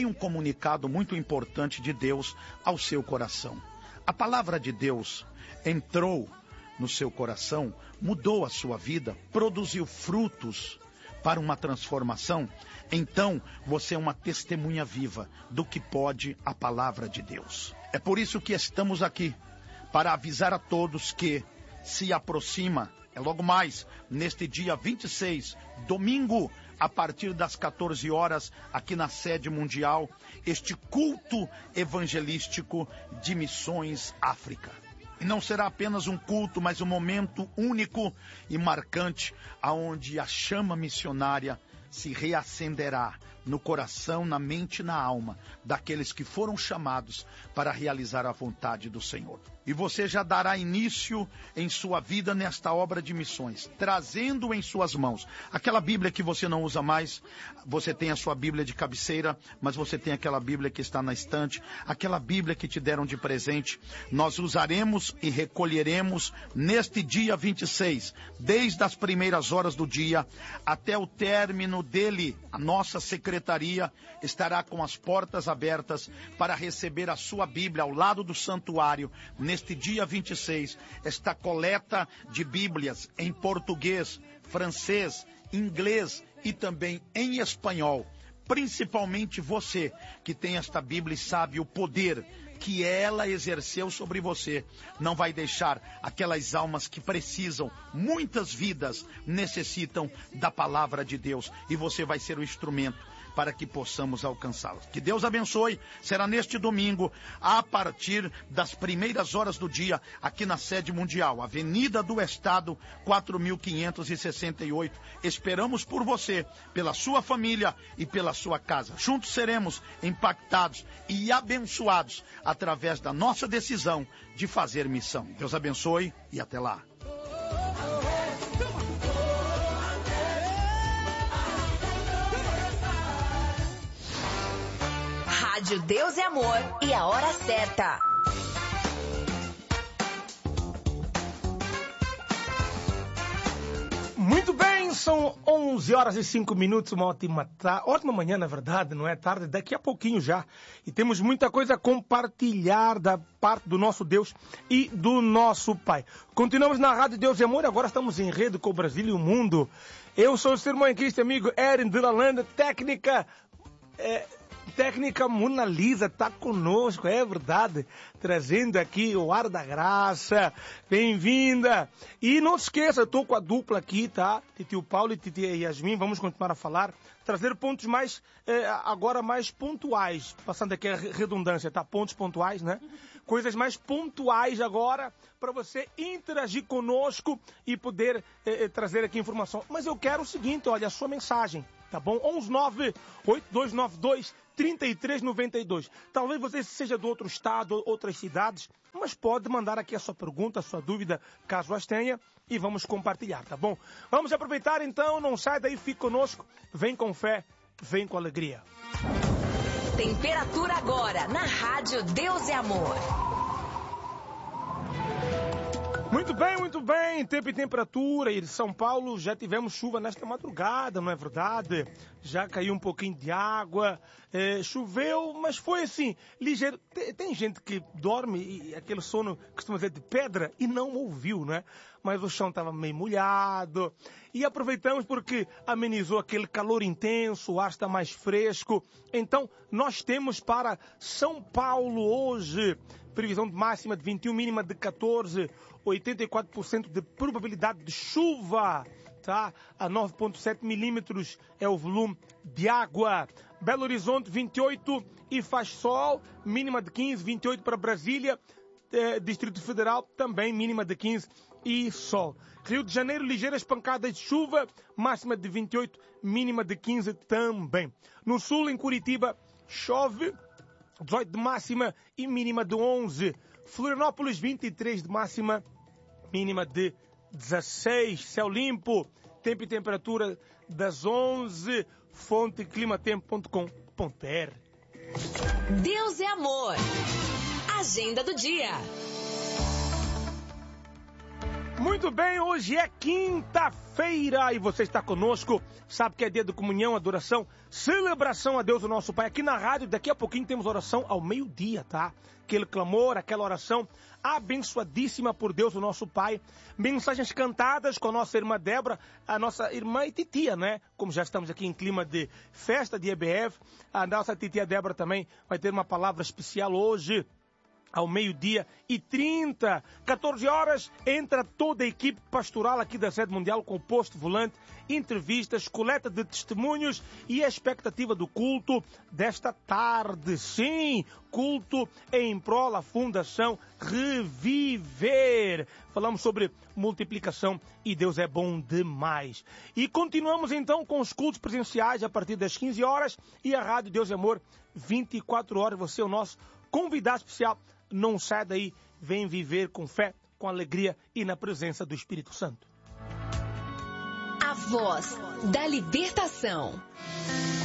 tem um comunicado muito importante de Deus ao seu coração. A palavra de Deus entrou no seu coração, mudou a sua vida, produziu frutos para uma transformação. Então, você é uma testemunha viva do que pode a palavra de Deus. É por isso que estamos aqui, para avisar a todos que se aproxima, é logo mais, neste dia 26, domingo, a partir das 14 horas, aqui na sede mundial, este culto evangelístico de Missões África. E não será apenas um culto, mas um momento único e marcante, aonde a chama missionária se reacenderá no coração, na mente e na alma daqueles que foram chamados para realizar a vontade do Senhor. E você já dará início em sua vida nesta obra de missões, trazendo em suas mãos aquela Bíblia que você não usa mais. Você tem a sua Bíblia de cabeceira, mas você tem aquela Bíblia que está na estante, aquela Bíblia que te deram de presente. Nós usaremos e recolheremos neste dia 26, desde as primeiras horas do dia até o término dele. A nossa secretaria estará com as portas abertas para receber a sua Bíblia ao lado do santuário. Neste dia 26, esta coleta de Bíblias em português, francês, inglês e também em espanhol. Principalmente você que tem esta Bíblia e sabe o poder que ela exerceu sobre você, não vai deixar aquelas almas que precisam, muitas vidas necessitam da palavra de Deus, e você vai ser o instrumento para que possamos alcançá-los. Que Deus abençoe. Será neste domingo, a partir das primeiras horas do dia, aqui na sede mundial, Avenida do Estado, 4568. Esperamos por você, pela sua família e pela sua casa. Juntos seremos impactados e abençoados através da nossa decisão de fazer missão. Deus abençoe e até lá. Rádio Deus é Amor e a hora certa. Muito bem, são 11 horas e 5 minutos, uma ótima manhã, na verdade, não é tarde, daqui a pouquinho já. E temos muita coisa a compartilhar da parte do nosso Deus e do nosso Pai. Continuamos na Rádio Deus é Amor, agora estamos em rede com o Brasil e o mundo. Eu sou o seu irmão em Cristo, amigo Erin de Lalanda, técnica Mona Lisa está conosco, é verdade, trazendo aqui o ar da graça. Bem-vinda! E não se esqueça, eu estou com a dupla aqui, tá? Titio Paulo e Titia Yasmin, vamos continuar a falar, trazer pontos mais, agora mais pontuais, passando aqui a redundância, tá? Pontos pontuais, né? Coisas mais pontuais agora, para você interagir conosco e poder trazer aqui informação. Mas eu quero o seguinte, olha, a sua mensagem. Tá bom? 119-8292-3392. Talvez você seja de outro estado, outras cidades, mas pode mandar aqui a sua pergunta, a sua dúvida, caso as tenha, e vamos compartilhar, tá bom? Vamos aproveitar então, não sai daí, fique conosco, vem com fé, vem com alegria. Temperatura agora, na Rádio Deus é Amor. Muito bem, tempo e temperatura, e em São Paulo já tivemos chuva nesta madrugada, não é verdade? Já caiu um pouquinho de água, choveu, mas foi assim, ligeiro. Tem gente que dorme, e aquele sono, costuma dizer, de pedra, e não ouviu, né? Mas o chão estava meio molhado, e aproveitamos porque amenizou aquele calor intenso, o ar está mais fresco. Então, nós temos para São Paulo hoje previsão de máxima de 21, mínima de 14, 84% de probabilidade de chuva, tá? A 9,7 milímetros é o volume de água. Belo Horizonte 28 e faz sol, mínima de 15, 28 para Brasília, Distrito Federal também mínima de 15 e sol. Rio de Janeiro, ligeiras pancadas de chuva, máxima de 28, mínima de 15 também. No sul, em Curitiba, chove, 18 de máxima e mínima de 11. Florianópolis, 23 de máxima, mínima de 16. Céu limpo, tempo e temperatura das 11. Fonte climatempo.com.br. Deus é Amor. Agenda do dia. Muito bem, hoje é quinta-feira e você está conosco. Sabe que é dia de comunhão, adoração, celebração a Deus, o nosso Pai. Aqui na rádio, daqui a pouquinho temos oração ao meio-dia, tá? Aquele clamor, aquela oração abençoadíssima por Deus, o nosso Pai. Mensagens cantadas com a nossa irmã Débora, a nossa irmã e titia, né? Como já estamos aqui em clima de festa de EBF, a nossa titia Débora também vai ter uma palavra especial hoje. Ao 12h30, 14 horas, entra toda a equipe pastoral aqui da Sede Mundial com o posto volante, entrevistas, coleta de testemunhos e a expectativa do culto desta tarde. Sim, culto em prol da Fundação Reviver. Falamos sobre multiplicação e Deus é bom demais. E continuamos então com os cultos presenciais a partir das 15 horas e a Rádio Deus e Amor 24 horas. Você é o nosso convidado especial. Não sai daí, vem viver com fé, com alegria e na presença do Espírito Santo. A voz da libertação.